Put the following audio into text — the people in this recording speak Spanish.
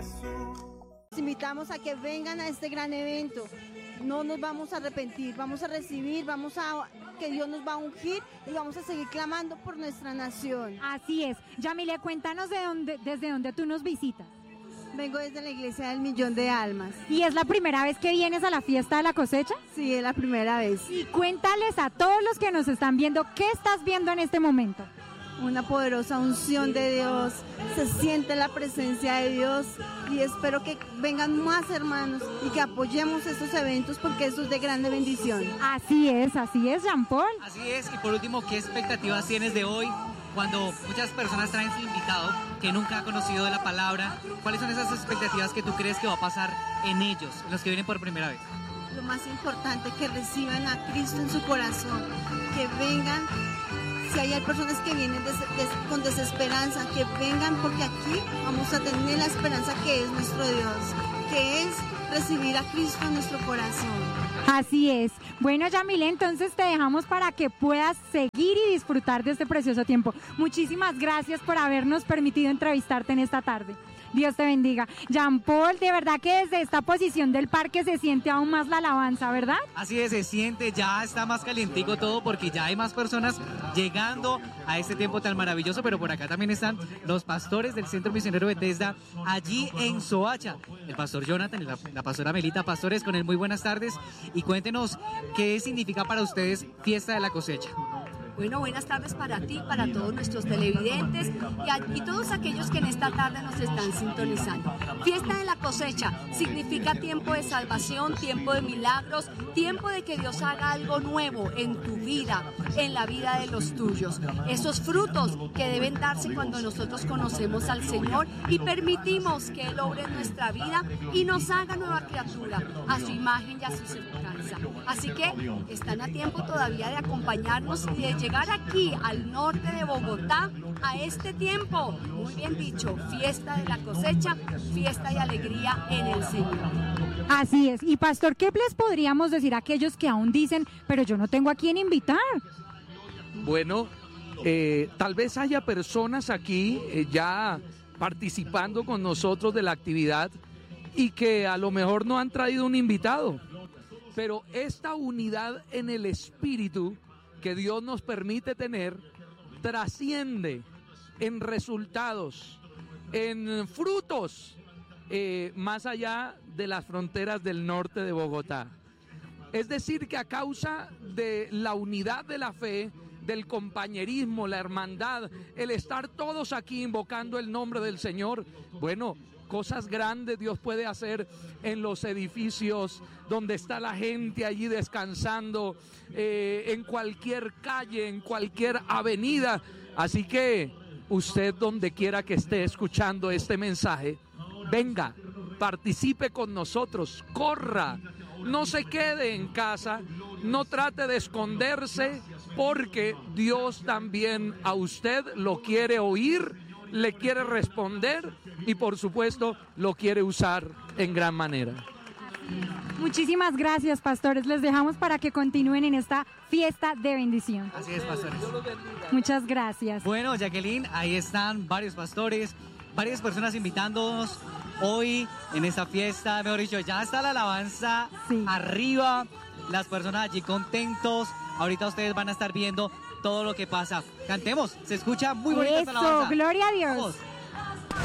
Los invitamos a que vengan a este gran evento. No nos vamos a arrepentir, vamos a recibir, que Dios nos va a ungir y vamos a seguir clamando por nuestra nación. Así es. Yamile, cuéntanos desde dónde tú nos visitas. Vengo desde la Iglesia del Millón de Almas. ¿Y es la primera vez que vienes a la fiesta de la cosecha? Sí, es la primera vez. Y cuéntales a todos los que nos están viendo, ¿qué estás viendo en este momento? Una poderosa unción de Dios, se siente la presencia de Dios y espero que vengan más hermanos y que apoyemos estos eventos porque eso es de grande bendición. Así es, Jean Paul. Así es, y por último, ¿qué expectativas tienes de hoy cuando muchas personas traen su invitado que nunca ha conocido de la palabra? ¿Cuáles son esas expectativas que tú crees que va a pasar en ellos, en los que vienen por primera vez? Lo más importante, que reciban a Cristo en su corazón, que vengan. Si hay personas que vienen con desesperanza, que vengan porque aquí vamos a tener la esperanza que es nuestro Dios, que es recibir a Cristo en nuestro corazón. Así es. Bueno, Yamile, entonces te dejamos para que puedas seguir y disfrutar de este precioso tiempo. Muchísimas gracias por habernos permitido entrevistarte en esta tarde. Dios te bendiga. Jean Paul, de verdad que desde esta posición del parque se siente aún más la alabanza, ¿verdad? Así es, se siente, ya está más calientico todo porque ya hay más personas llegando a este tiempo tan maravilloso, pero por acá también están los pastores del Centro Misionero Bethesda allí en Soacha. El pastor Jonathan y la pastora Melita. Pastores, con él muy buenas tardes y cuéntenos qué significa para ustedes Fiesta de la Cosecha. Bueno, buenas tardes para ti, para todos nuestros televidentes y todos aquellos que en esta tarde nos están sintonizando. Fiesta de la cosecha significa tiempo de salvación, tiempo de milagros, tiempo de que Dios haga algo nuevo en tu vida, en la vida de los tuyos. Esos frutos que deben darse cuando nosotros conocemos al Señor y permitimos que Él obre en nuestra vida y nos haga nueva criatura, a su imagen y a su semejanza. Así que están a tiempo todavía de acompañarnos y de llegar aquí al norte de Bogotá a este tiempo, muy bien dicho, fiesta de la cosecha, fiesta de alegría en el Señor. Así es. Y pastor, ¿qué les podríamos decir a aquellos que aún dicen, pero yo no tengo a quién invitar? Bueno, tal vez haya personas aquí ya participando con nosotros de la actividad y que a lo mejor no han traído un invitado, pero esta unidad en el espíritu que Dios nos permite tener trasciende en resultados, en frutos, más allá de las fronteras del norte de Bogotá. Es decir, que a causa de la unidad de la fe, del compañerismo, la hermandad, el estar todos aquí invocando el nombre del Señor, bueno, cosas grandes Dios puede hacer en los edificios donde está la gente allí descansando, en cualquier calle, en cualquier avenida. Así que usted, donde quiera que esté escuchando este mensaje, venga, participe con nosotros, corra, no se quede en casa, no trate de esconderse, porque Dios también a usted lo quiere oír, le quiere responder y por supuesto lo quiere usar en gran manera. Muchísimas gracias, pastores. Les dejamos para que continúen en esta fiesta de bendición. Así es, pastores. Muchas gracias. Bueno, Jacqueline, ahí están varios pastores, varias personas invitándonos hoy en esta fiesta. Mejor dicho, ya está la alabanza arriba, las personas allí contentos. Ahorita ustedes van a estar viendo todo lo que pasa. Cantemos, se escucha muy bonita esta alabanza. Gloria a Dios. Vamos.